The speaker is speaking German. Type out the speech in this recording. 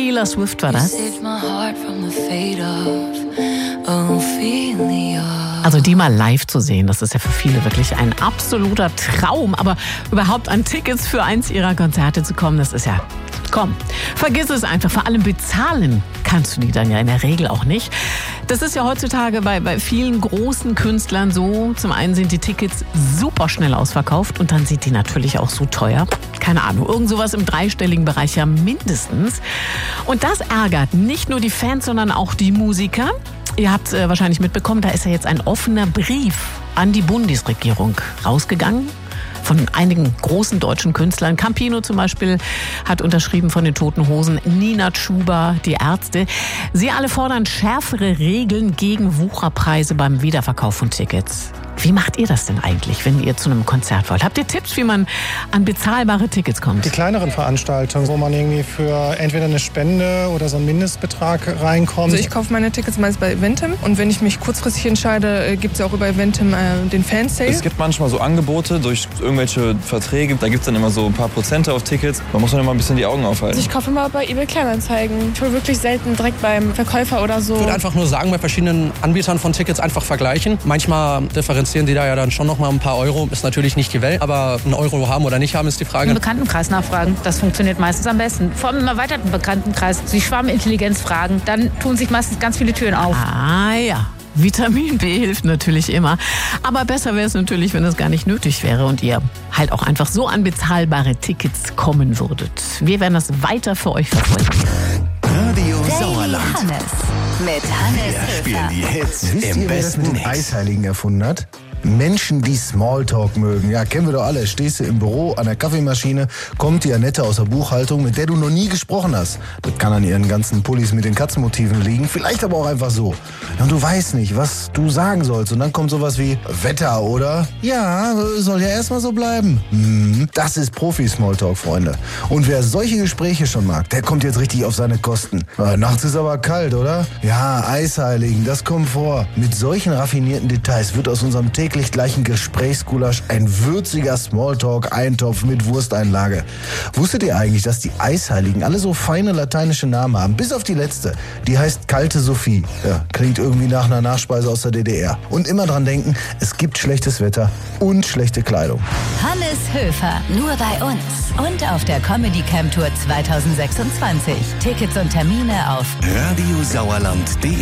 Taylor Swift war das. Also die mal live zu sehen, das ist ja für viele wirklich ein absoluter Traum. Aber überhaupt an Tickets für eins ihrer Konzerte zu kommen, das ist ja... Komm, vergiss es einfach. Vor allem bezahlen kannst du die dann ja in der Regel auch nicht. Das ist ja heutzutage bei vielen großen Künstlern so. Zum einen sind die Tickets super schnell ausverkauft und dann sind die natürlich auch so teuer. Keine Ahnung, irgend sowas im dreistelligen Bereich ja mindestens. Und das ärgert nicht nur die Fans, sondern auch die Musiker. Ihr habt wahrscheinlich mitbekommen, da ist ja jetzt ein offener Brief an die Bundesregierung rausgegangen. Von einigen großen deutschen Künstlern. Campino zum Beispiel hat unterschrieben von den Toten Hosen, Nina Chuba, die Ärzte. Sie alle fordern schärfere Regeln gegen Wucherpreise beim Wiederverkauf von Tickets. Wie macht ihr das denn eigentlich, wenn ihr zu einem Konzert wollt? Habt ihr Tipps, wie man an bezahlbare Tickets kommt? Die kleineren Veranstaltungen, wo man irgendwie für entweder eine Spende oder so einen Mindestbetrag reinkommt. Also ich kaufe meine Tickets meist bei Eventim und wenn ich mich kurzfristig entscheide, gibt es auch über Eventim den Fansale. Es gibt manchmal so Angebote durch irgendwelche Verträge, da gibt es dann immer so ein paar Prozente auf Tickets. Man muss dann immer ein bisschen die Augen aufhalten. Also ich kaufe immer bei eBay Kleinanzeigen. Ich hole wirklich selten direkt beim Verkäufer oder so. Ich würde einfach nur sagen, bei verschiedenen Anbietern von Tickets einfach vergleichen. Manchmal differenzieren die da ja dann schon noch mal ein paar Euro. Ist natürlich nicht die Welt, aber einen Euro haben oder nicht haben ist die Frage. Im Bekanntenkreis nachfragen, das funktioniert meistens am besten. Vor allem im erweiterten Bekanntenkreis, die Schwarmintelligenz fragen, dann tun sich meistens ganz viele Türen auf. Ah ja. Vitamin B hilft natürlich immer. Aber besser wäre es natürlich, wenn es gar nicht nötig wäre und ihr halt auch einfach so an bezahlbare Tickets kommen würdet. Wir werden das weiter für euch verfolgen. Radio Sauerland. Mit Hannes Wir spielen die Hits Wisst im ihr, wer das besten mit den Mix. Eisheiligen erfunden hat? Menschen, die Smalltalk mögen. Ja, kennen wir doch alle. Stehst du im Büro an der Kaffeemaschine, kommt die Annette aus der Buchhaltung, mit der du noch nie gesprochen hast. Das kann an ihren ganzen Pullis mit den Katzenmotiven liegen, vielleicht aber auch einfach so. Ja, und du weißt nicht, was du sagen sollst. Und dann kommt sowas wie Wetter, oder? Ja, soll ja erstmal so bleiben. Das ist Profi-Smalltalk, Freunde. Und wer solche Gespräche schon mag, der kommt jetzt richtig auf seine Kosten. Nachts ist aber kalt, oder? Ja, Eisheiligen, das kommt vor. Mit solchen raffinierten Details wird aus unserem täglich gleichen Gesprächsgulasch ein würziger Smalltalk-Eintopf mit Wursteinlage. Wusstet ihr eigentlich, dass die Eisheiligen alle so feine lateinische Namen haben? Bis auf die letzte. Die heißt Kalte Sophie. Ja, klingt irgendwie nach einer Nachspeise aus der DDR. Und immer dran denken, es gibt schlechtes Wetter und schlechte Kleidung. Hannes Höfer, nur bei uns und auf der Comedy Camp Tour 2026. Tickets und Termine auf radiosauerland.de